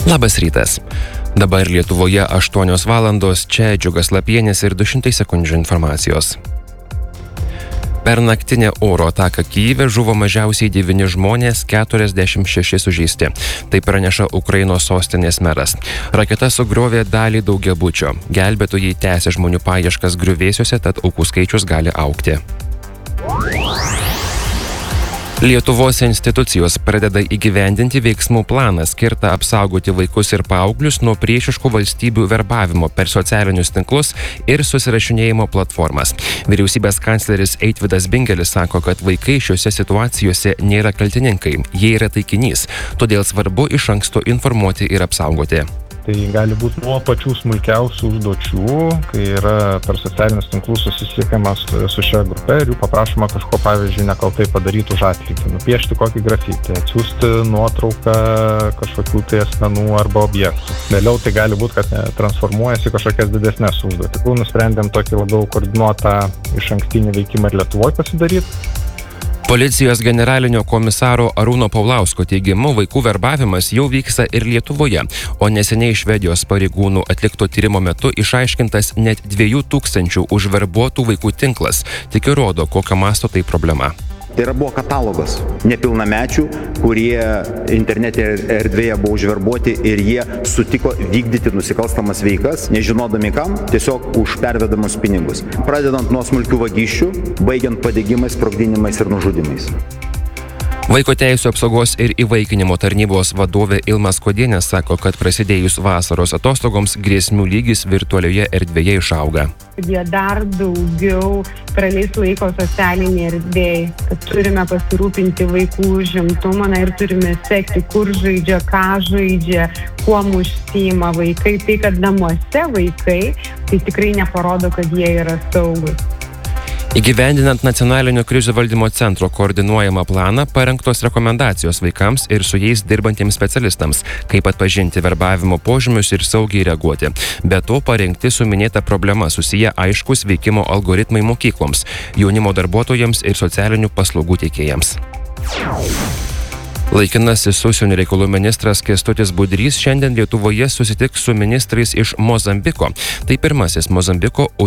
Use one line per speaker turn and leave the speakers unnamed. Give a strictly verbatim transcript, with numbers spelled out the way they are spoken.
Labas rytas. Dabar Lietuvoje aštuonios valandos, čia Džiugas Lapienis ir du šimtai sekundžių informacijos. Per naktinę oro ataką Kyjive žuvo mažiausiai devyni žmonės, keturiasdešimt šeši sužeisti. Tai praneša Ukrainos sostinės meras. Raketa sugriovė dalį daugiabučio. Gelbėtojai tęsia žmonių paieškas griuvėsiuose, tad aukų skaičius gali augti. Lietuvos institucijos pradeda įgyvendinti veiksmų planą skirtą apsaugoti vaikus ir paauglius nuo priešiškų valstybių verbavimo per socialinius tinklus ir susirašinėjimo platformas. Vyriausybės kancleris Eitvydas Bingelis sako, kad vaikai šiuose situacijose nėra kaltininkai, jie yra taikinys, todėl svarbu iš anksto informuoti ir apsaugoti.
Tai gali būti nuo pačių smulkiausių užduočių, kai yra per socialinius tinklus susisiekiama su, su šia grupe ir jų paprašoma kažko, pavyzdžiui, nekaltai padaryti už atlygį, nupiešti kokį grafitį, atsiųsti nuotrauką kažkokių tai asmenų arba objektų. Vėliau tai gali būti, kad transformuojasi kažkokias didesnės užduotis. Tikrai nusprendėm tokį labiau koordinuotą išankstinį veikimą ir Lietuvoje pasidaryti.
Policijos generalinio komisaro Arūno Paulausko teigimu, vaikų verbavimas jau vyksta ir Lietuvoje, o neseniai Švedijos pareigūnų atlikto tyrimo metu išaiškintas net dviejų tūkstančių užverbuotų vaikų tinklas. Tik įrodo, kokio masto tai problema.
Tai yra buvo katalogas nepilnamečių, kurie internetinėje erdvėje buvo užverbuoti ir jie sutiko vykdyti nusikalstamas veikas, nežinodami kam, tiesiog už pervedamus pinigus. Pradedant nuo smulkių vagysčių, baigiant padegimais, sprogdinimais ir nužudimais.
Vaiko teisių apsaugos ir įvaikinimo tarnybos vadovė Ilma Skuodienė sako, kad prasidėjus vasaros atostogoms grėsmių lygis virtualioje erdvėje išauga.
Jie dar daugiau praleis laiko socialinėje erdvėje, kad turime pasirūpinti vaikų užimtumą ir turime sekti, kur žaidžia, ką žaidžia, kuo užsiima vaikai. Tai, kad namuose vaikai, tai tikrai neparodo, kad jie yra saugus.
Įgyvendinant Nacionalinio krizių valdymo centro koordinuojamą planą, parengtos rekomendacijos vaikams ir su jais dirbantiems specialistams, kaip atpažinti verbavimo požymius ir saugiai reaguoti. Be to, parengti su minėta problema susiję aiškus veikimo algoritmai mokykloms, jaunimo darbuotojams ir socialinių paslaugų teikėjams. Laikinasis užsienio reikalų ministras Kęstutis Budrys šiandien Lietuvoje susitiks su ministrais iš Mozambiko. Tai pirmasis Mozambiko